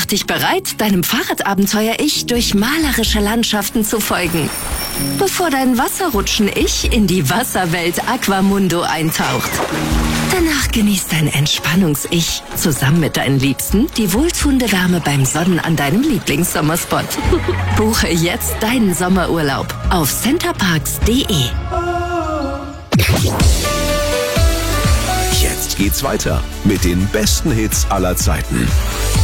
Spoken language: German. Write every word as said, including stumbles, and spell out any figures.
Mach dich bereit, deinem Fahrradabenteuer-Ich durch malerische Landschaften zu folgen, bevor dein Wasserrutschen-Ich in die Wasserwelt Aquamundo eintaucht. Danach genießt dein Entspannungs-Ich zusammen mit deinen Liebsten die wohltuende Wärme beim Sonnen an deinem Lieblingssommerspot. Buche jetzt deinen Sommerurlaub auf centerparks punkt de. Jetzt geht's weiter mit den besten Hits aller Zeiten.